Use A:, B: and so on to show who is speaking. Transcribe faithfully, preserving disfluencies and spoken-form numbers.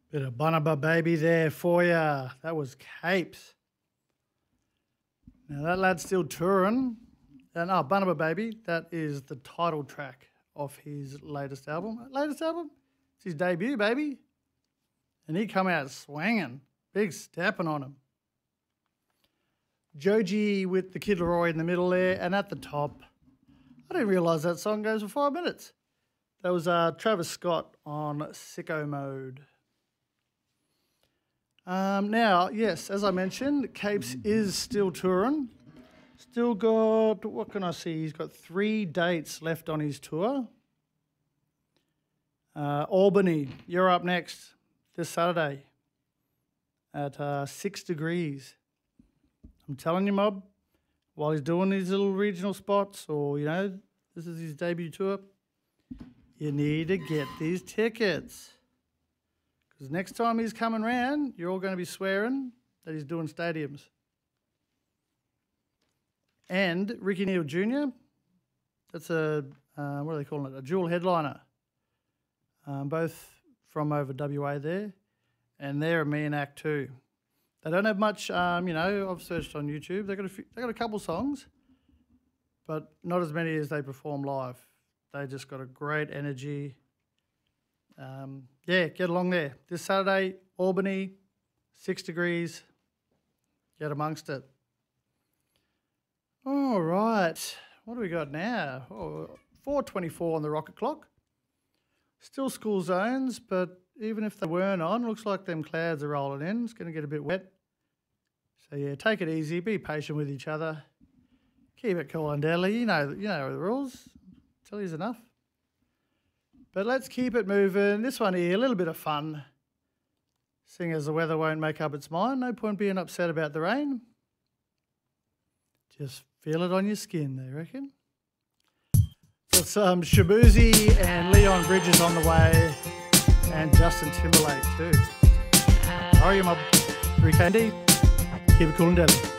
A: Bit of Bunaba Baby there for ya. That was Capes. Now that lad's still touring. And oh, Bunaba Baby, that is the title track of his latest album. Latest album? It's his debut, baby. And he come out swinging. Big stepping on him. Joji with the Kid Laroi in the middle there. And at the top, I didn't realise that song goes for five minutes. That was uh, Travis Scott on Sicko Mode. Um, now, yes, as I mentioned, Capes is still touring. Still got, what can I see? He's got three dates left on his tour. Uh, Albany, you're up next this Saturday at uh, six degrees. I'm telling you, mob, while he's doing these little regional spots or, you know, this is his debut tour, you need to get these tickets. Because next time he's coming round, you're all going to be swearing that he's doing stadiums. And Ricky Neal Junior, that's a, uh, what are they calling it, a dual headliner. Um, both from over W A there. And they're a mean act too. They don't have much, um, you know, I've searched on YouTube. They've got, a few, they've got a couple songs, but not as many as they perform live. They just got a great energy. Um, yeah, get along there. This Saturday, Albany, six degrees. Get amongst it. All right. What do we got now? Oh, four twenty-four on the rocket clock. Still school zones, but even if they weren't on, looks like them clouds are rolling in. It's going to get a bit wet. So, yeah, take it easy. Be patient with each other. Keep it cool and deadly. You know, you know the rules. Tell you's enough. But let's keep it moving. This one here, a little bit of fun. Seeing as the weather won't make up its mind, no point being upset about the rain. Just feel it on your skin, they reckon. Got some Shaboozey and Leon Bridges on the way, and Justin Timberlake too. How are you, mob? three K D. Keep it cool and deadly.